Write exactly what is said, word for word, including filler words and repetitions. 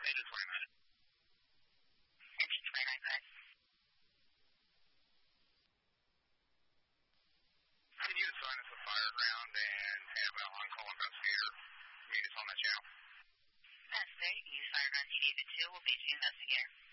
Engine twenty-nine. Engine twenty-nine, guys. Can you assign us a fire ground and have an on-call investigator meet us on that channel? That's there. You can use fire ground D David two. We'll base the investigator.